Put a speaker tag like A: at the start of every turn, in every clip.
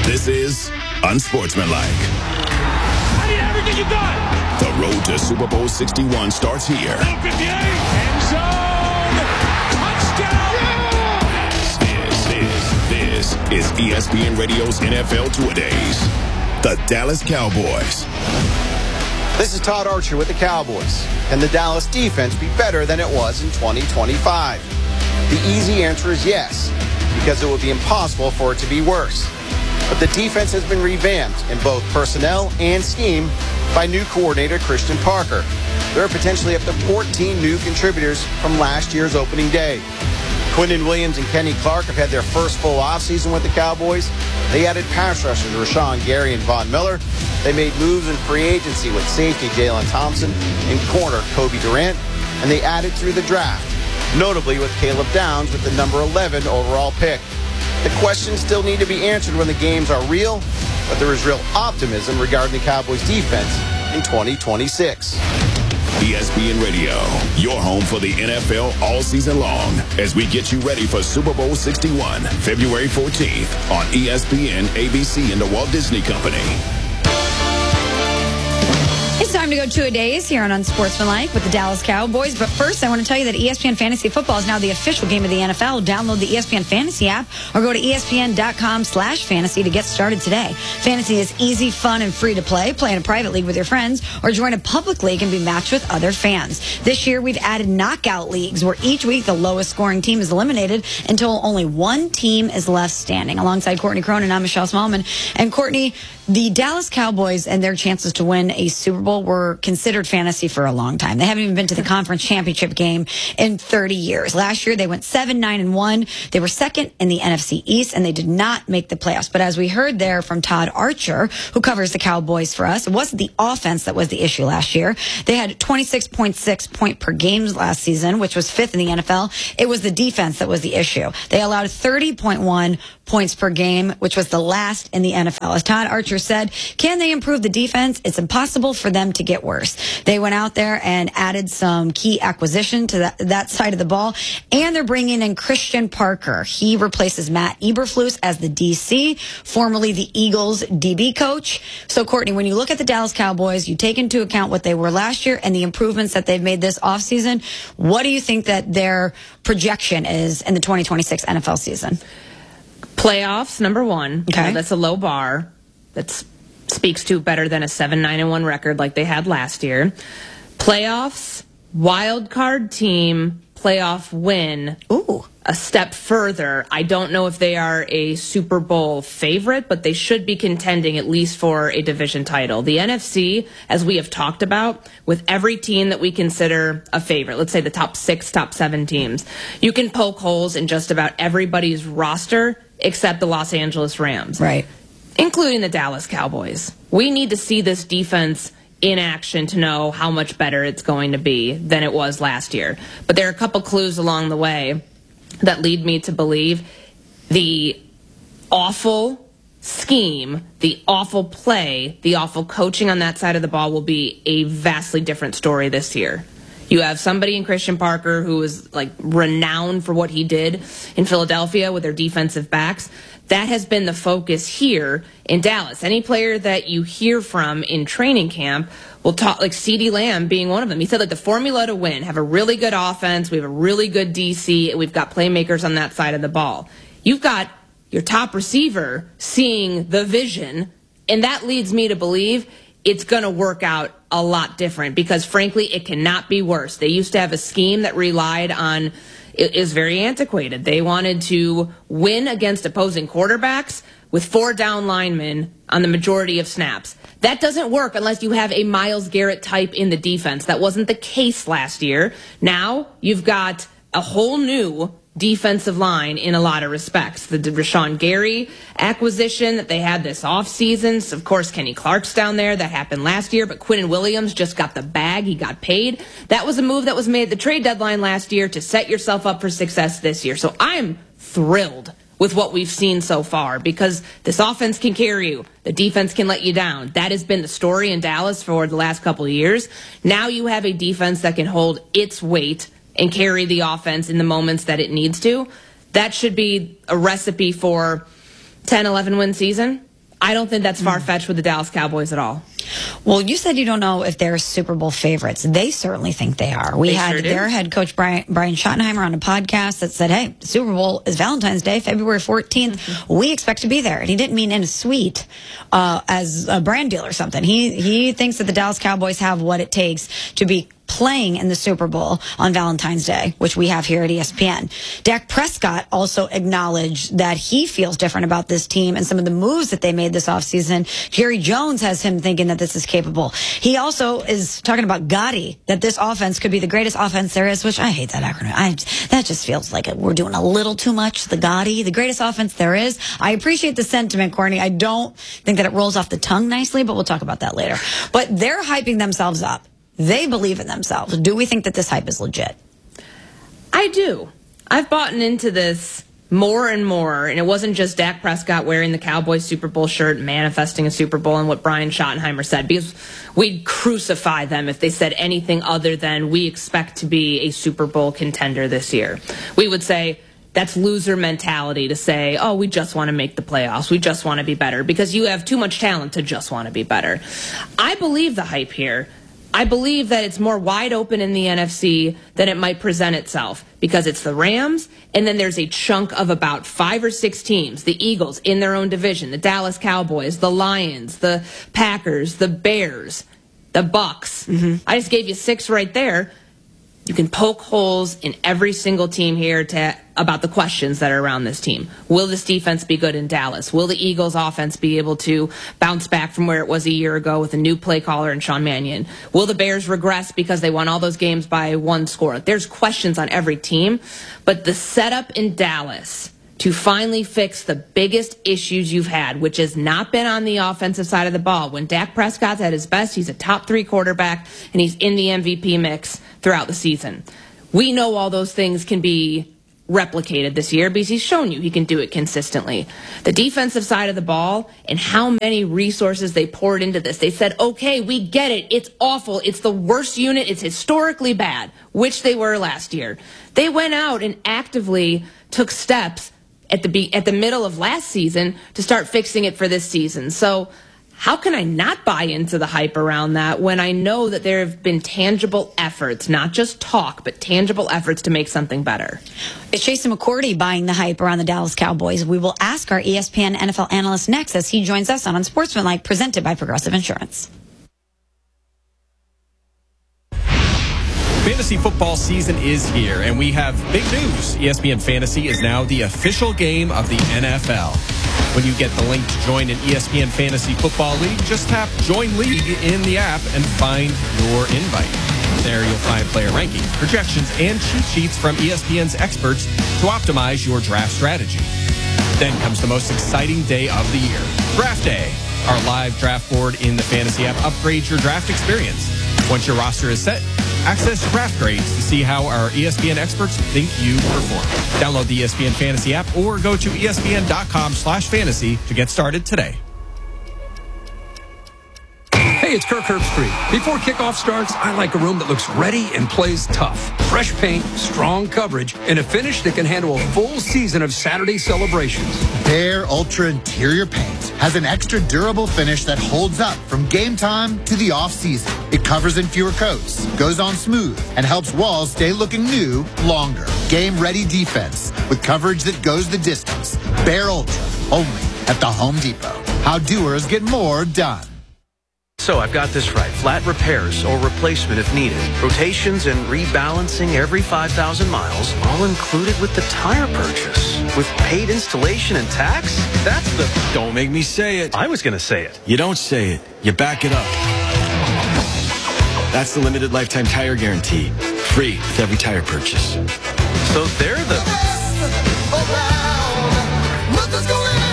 A: This is Unsportsmanlike.
B: How do you everything you got?
A: The road to Super Bowl 61 starts here.
B: 58, end zone, touchdown!
A: This is ESPN Radio's NFL Two-A-Days. The Dallas Cowboys.
C: This is Todd Archer with the Cowboys. Can the Dallas defense be better than it was in 2025? The easy answer is yes, because it would be impossible for it to be worse. But the defense has been revamped in both personnel and scheme by new coordinator Christian Parker. There are potentially up to 14 new contributors from last year's opening day. Quinnen Williams and Kenny Clark have had their first full offseason with the Cowboys. They added pass rushers Rashawn Gary and Von Miller. They made moves in free agency with safety Jalen Thompson and corner Kobe Durant. And they added through the draft, notably with Caleb Downs with the number 11 overall pick. The questions still need to be answered when the games are real, but there is real optimism regarding the Cowboys defense in 2026.
A: ESPN Radio, your home for the NFL all season long as we get you ready for Super Bowl 61, February 14th on ESPN, ABC, and the Walt Disney Company.
D: It's time to go two-a-days here on Unsportsmanlike with the Dallas Cowboys. But first, I want to tell you that ESPN Fantasy Football is now the official game of the NFL. Download the ESPN Fantasy app or go to ESPN.com/fantasy to get started today. Fantasy is easy, fun, and free to play. Play in a private league with your friends or join a public league and be matched with other fans. This year, we've added knockout leagues where each week the lowest scoring team is eliminated until only one team is left standing. Alongside Courtney Cronin, I'm Michelle Smallman. And Courtney, the Dallas Cowboys and their chances to win a Super Bowl were considered fantasy for a long time. They haven't even been to the conference championship game in 30 years. Last year, they went 7-9-1. They were second in the NFC East, and they did not make the playoffs. But as we heard there from Todd Archer, who covers the Cowboys for us, it wasn't the offense that was the issue last year. They had 26.6 point per game last season, which was fifth in the NFL. It was the defense that was the issue. They allowed 30.1 points per game, which was the last in the NFL. As Todd Archer said, can they improve the defense? It's impossible for them to get worse. They went out there and added some key acquisition to that side of the ball, and they're bringing in Christian Parker. He replaces Matt Eberflus as the DC, formerly the Eagles DB coach. So, Courtney, when you look at the Dallas Cowboys, you take into account what they were last year and the improvements that they've made this offseason. What do you think that their projection is in the 2026 NFL season?
E: Playoffs, number one.
D: Okay.
E: That's a low bar. That speaks to better than a 7-9-1 record like they had last year. Playoffs, wild card team, playoff win.
D: Ooh.
E: A step further. I don't know if they are a Super Bowl favorite, but they should be contending at least for a division title. The NFC, as we have talked about, with every team that we consider a favorite, let's say the top 6, top 7 teams, you can poke holes in just about everybody's roster except the Los Angeles Rams.
D: Right.
E: Including the Dallas Cowboys. We need to see this defense in action to know how much better it's going to be than it was last year. But there are a couple clues along the way that lead me to believe the awful scheme, the awful play, the awful coaching on that side of the ball will be a vastly different story this year. You have somebody in Christian Parker who is like renowned for what he did in Philadelphia with their defensive backs. That has been the focus here in Dallas. Any player that you hear from in training camp will talk, like CeeDee Lamb being one of them. He said, like, the formula to win, have a really good offense, we have a really good DC, and we've got playmakers on that side of the ball. You've got your top receiver seeing the vision, and that leads me to believe it's going to work out a lot different because, frankly, it cannot be worse. They used to have a scheme that relied on, it is very antiquated. They wanted to win against opposing quarterbacks with 4 down linemen on the majority of snaps. That doesn't work unless you have a Myles Garrett type in the defense. That wasn't the case last year. Now you've got a whole new defensive line in a lot of respects. The Rashawn Gary acquisition that they had this offseason. So of course, Kenny Clark's down there. That happened last year, but Quinnen Williams just got the bag. He got paid. That was a move that was made at the trade deadline last year to set yourself up for success this year. So I'm thrilled with what we've seen so far because this offense can carry you. The defense can let you down. That has been the story in Dallas for the last couple of years. Now you have a defense that can hold its weight and carry the offense in the moments that it needs to. That should be a recipe for 10, 11 win season. I don't think that's far-fetched with the Dallas Cowboys at all.
D: Well, you said you don't know if they're Super Bowl favorites. They certainly think they are. We had their head coach, Brian Schottenheimer, on a podcast that said, hey, Super Bowl is Valentine's Day, February 14th. We expect to be there. And he didn't mean in a suite as a brand deal or something. He thinks that the Dallas Cowboys have what it takes to be playing in the Super Bowl on Valentine's Day, which we have here at ESPN. Dak Prescott also acknowledged that he feels different about this team and some of the moves that they made this offseason. Jerry Jones has him thinking that this is capable. He also is talking about Gotti, that this offense could be the greatest offense there is, which I hate that acronym. That just feels like we're doing a little too much. The Gotti, the greatest offense there is. I appreciate the sentiment, Courtney. I don't think that it rolls off the tongue nicely, but we'll talk about that later. But they're hyping themselves up. They believe in themselves. Do we think that this hype is legit?
E: I do. I've bought into this more and more, and it wasn't just Dak Prescott wearing the Cowboys Super Bowl shirt, manifesting a Super Bowl, and what Brian Schottenheimer said, because we'd crucify them if they said anything other than we expect to be a Super Bowl contender this year. We would say that's loser mentality to say, oh, we just want to make the playoffs. We just want to be better, because you have too much talent to just want to be better. I believe the hype here. I believe that it's more wide open in the NFC than it might present itself, because it's the Rams, and then there's a chunk of about 5 or 6 teams, the Eagles in their own division, the Dallas Cowboys, the Lions, the Packers, the Bears, the Bucks. I just gave you 6 right there. You can poke holes in every single team here about the questions that are around this team. Will this defense be good in Dallas? Will the Eagles offense be able to bounce back from where it was a year ago with a new play caller and Sean Mannion? Will the Bears regress because they won all those games by 1 score? There's questions on every team, but the setup in Dallas to finally fix the biggest issues you've had, which has not been on the offensive side of the ball. When Dak Prescott's at his best, he's a top 3 quarterback, and he's in the MVP mix throughout the season. We know all those things can be replicated this year because he's shown you he can do it consistently. The defensive side of the ball and how many resources they poured into this. They said, okay, we get it. It's awful. It's the worst unit. It's historically bad, which they were last year. They went out and actively took steps at the middle of last season to start fixing it for this season. So how can I not buy into the hype around that when I know that there have been tangible efforts, not just talk, but tangible efforts to make something better?
D: It's Jason McCourty buying the hype around the Dallas Cowboys. We will ask our ESPN NFL analyst next as he joins us on Unsportsmanlike, presented by Progressive Insurance.
F: Fantasy football season is here, and we have big news. ESPN Fantasy is now the official game of the NFL. When you get the link to join an ESPN Fantasy Football League, just tap Join League in the app and find your invite. There you'll find player rankings, projections, and cheat sheets from ESPN's experts to optimize your draft strategy. Then comes the most exciting day of the year, Draft Day. Our live draft board in the Fantasy app upgrades your draft experience. Once your roster is set, access draft grades to see how our ESPN experts think you perform. Download the ESPN Fantasy app or go to ESPN.com/fantasy to get started today.
G: Hey, it's Kirk Herbstreit. Before kickoff starts, I like a room that looks ready and plays tough. Fresh paint, strong coverage, and a finish that can handle a full season of Saturday celebrations.
H: Behr Ultra Interior Paint has an extra durable finish that holds up from game time to the off-season. It covers in fewer coats, goes on smooth, and helps walls stay looking new longer. Game-ready defense with coverage that goes the distance. Behr Ultra, only at the Home Depot. How doers get more done.
I: So I've got this right. Flat repairs or replacement if needed. Rotations and rebalancing every 5,000 miles, all included with the tire purchase. With paid installation and tax? That's the...
J: Don't make me say it.
I: I was going to say it.
J: You don't say it. You back it up. That's the limited lifetime tire guarantee. Free with every tire purchase.
I: So they're the...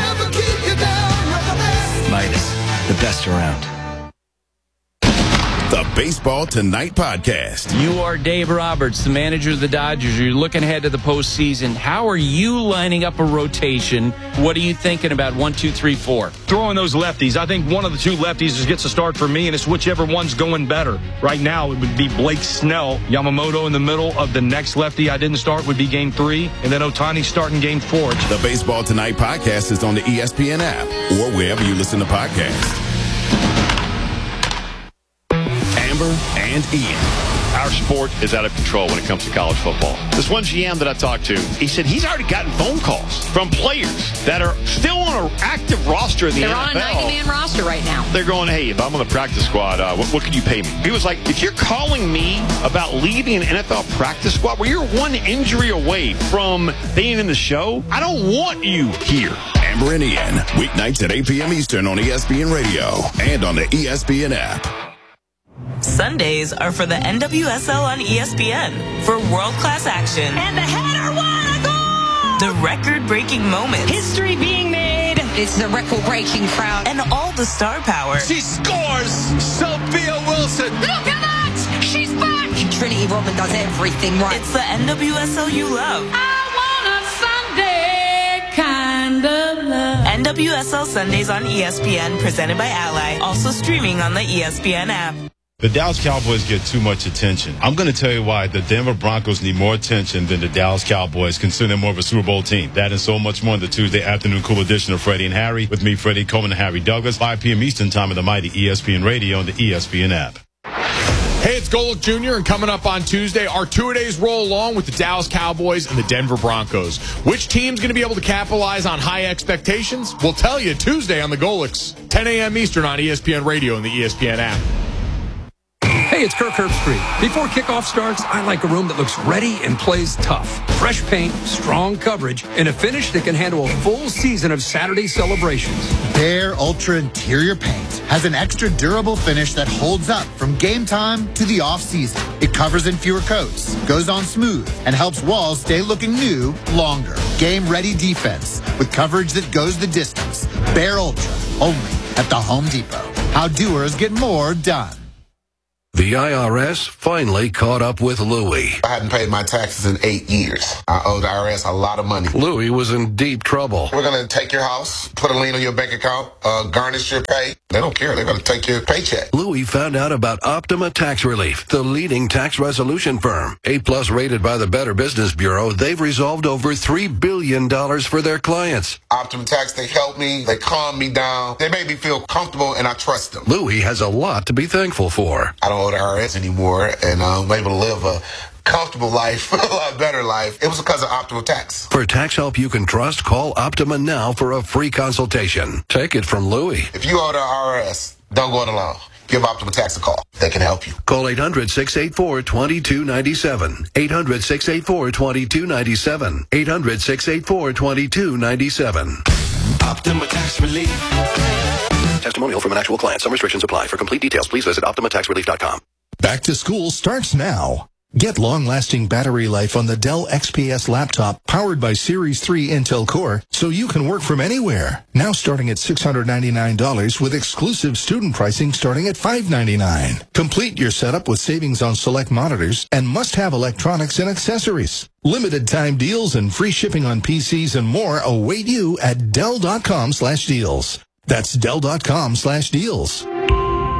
J: Midas, the best around.
A: the Baseball Tonight podcast.
K: You are Dave Roberts, the manager of the Dodgers. You're looking ahead to the postseason. How are you lining up a rotation? What are you thinking about? 1, 2, 3, 4.
L: Throwing those lefties. I think one of the two lefties gets a start for me, and it's whichever one's going better. Right now, it would be Blake Snell. Yamamoto in the middle of the next lefty I didn't start would be Game 3, and then Ohtani starting Game 4.
A: The Baseball Tonight podcast is on the ESPN app or wherever you listen to podcasts. Amber and Ian.
M: Our sport is out of control when it comes to college football. This one GM that I talked to, he said he's already gotten phone calls from players that are still on an active roster in the NFL.
N: They're on a 90-man roster right now.
M: They're going, hey, if I'm on the practice squad, what can you pay me? He was like, if you're calling me about leaving an NFL practice squad where you're one injury away from being in the show, I don't want you here.
A: Amber and Ian, weeknights at 8 p.m. Eastern on ESPN Radio and on the ESPN app.
O: Sundays are for the NWSL on ESPN for world-class action.
P: And the header, what a goal!
O: The record-breaking moments.
P: History being made. It's the record-breaking crowd.
O: And all the star power.
Q: She scores! Sophia Wilson!
P: Look at that! She's back!
N: Trinity Rodman does everything right.
O: It's the NWSL you love.
P: I want a Sunday kind of love.
O: NWSL Sundays on ESPN, presented by Ally. Also streaming on the ESPN app.
R: The Dallas Cowboys get too much attention. I'm going to tell you why the Denver Broncos need more attention than the Dallas Cowboys, considering they're more of a Super Bowl team. That and so much more in the Tuesday afternoon cool edition of Freddie and Harry. With me, Freddie Coleman and Harry Douglas, 5 p.m. Eastern time of the mighty ESPN Radio and the ESPN app.
F: Hey, it's Golick Jr., and coming up on Tuesday, our two-a-days roll along with the Dallas Cowboys and the Denver Broncos. Which team's going to be able to capitalize on high expectations? We'll tell you Tuesday on the Golicks, 10 a.m. Eastern on ESPN Radio and the ESPN app.
G: Hey, it's Kirk Herbstreit. Before kickoff starts, I like a room that looks ready and plays tough. Fresh paint, strong coverage, and a finish that can handle a full season of Saturday celebrations.
H: Behr Ultra Interior Paint has an extra durable finish that holds up from game time to the off-season. It covers in fewer coats, goes on smooth, and helps walls stay looking new longer. Game-ready defense with coverage that goes the distance. Behr Ultra, only at the Home Depot. How doers get more done.
S: The IRS finally caught up with Louie.
T: I hadn't paid my taxes in 8 years. I owed the IRS a lot of money.
S: Louie was in deep trouble.
T: We're going to take your house, put a lien on your bank account, garnish your pay. They don't care. They're going to take your paycheck.
S: Louie found out about Optima Tax Relief, the leading tax resolution firm. A-plus rated by the Better Business Bureau, they've resolved over $3 billion for their clients.
T: Optima Tax, they help me. They calm me down. They make me feel comfortable, and I trust them.
S: Louie has a lot to be thankful for.
T: I don't owe the IRS anymore, and I'm able to live a comfortable life, a lot better life. It was because of Optima Tax.
S: For tax help you can trust, call Optima now for a free consultation. Take it from Louie.
T: If you owe the IRS, don't go it alone. Give Optima Tax a call. They can help you.
S: Call 800-684-2297. 800-684-2297. 800-684-2297.
J: Optima Tax Relief.
S: Testimonial from an actual client. Some restrictions apply. For complete details, please visit OptimaTaxRelief.com.
U: Back to school starts now. Get long-lasting battery life on the Dell XPS laptop powered by Series 3 Intel Core so you can work from anywhere. Now starting at $699 with exclusive student pricing starting at $599. Complete your setup with savings on select monitors and must-have electronics and accessories. Limited time deals and free shipping on PCs and more await you at Dell.com/deals. That's Dell.com/deals.